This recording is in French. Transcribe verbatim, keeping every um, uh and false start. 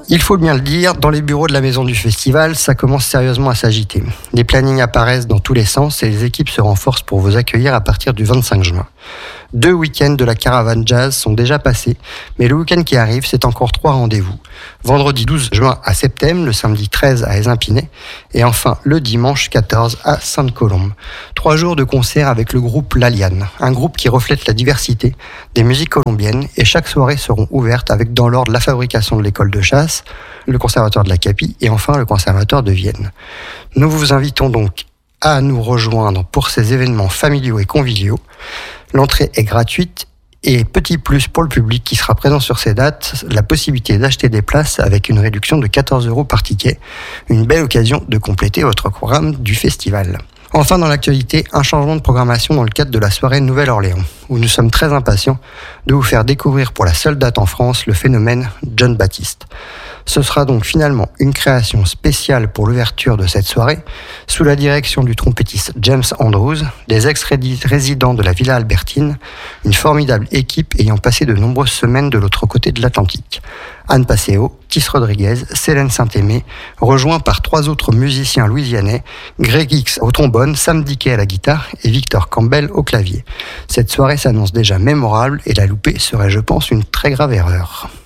Il faut bien le dire, dans les bureaux de la maison du festival, ça commence sérieusement à s'agiter. Les plannings apparaissent dans tous les sens et les équipes se renforcent pour vous accueillir à partir du vingt-cinq juin. Deux week-ends de la caravane jazz sont déjà passés, mais le week-end qui arrive, c'est encore trois rendez-vous. Vendredi douze juin à Septem, le samedi treize à Ésimpinet, et enfin le dimanche quatorze à Sainte-Colombe. Trois jours de concert avec le groupe Laliane, un groupe qui reflète la diversité des musiques colombiennes, et chaque soirée seront ouvertes avec dans l'ordre la fabrication de l'école de chasse, le conservatoire de la Capille et enfin le conservatoire de Vienne. Nous vous invitons donc à nous rejoindre pour ces événements familiaux et conviviaux. L'entrée est gratuite et petit plus pour le public qui sera présent sur ces dates, la possibilité d'acheter des places avec une réduction de quatorze euros par ticket. Une belle occasion de compléter votre programme du festival. Enfin, dans l'actualité, un changement de programmation dans le cadre de la soirée Nouvelle-Orléans, où nous sommes très impatients de vous faire découvrir pour la seule date en France le phénomène John Baptiste. Ce sera donc finalement une création spéciale pour l'ouverture de cette soirée, sous la direction du trompettiste James Andrews, des ex-résidents de la Villa Albertine, une formidable équipe ayant passé de nombreuses semaines de l'autre côté de l'Atlantique. Anne Passeo, Tis Rodriguez, Célène Saint-Aimé, rejoints par trois autres musiciens louisianais, Greg Hicks au trombone, Sam Dickey à la guitare et Victor Campbell au clavier. Cette soirée s'annonce déjà mémorable et la louper serait, je pense, une très grave erreur.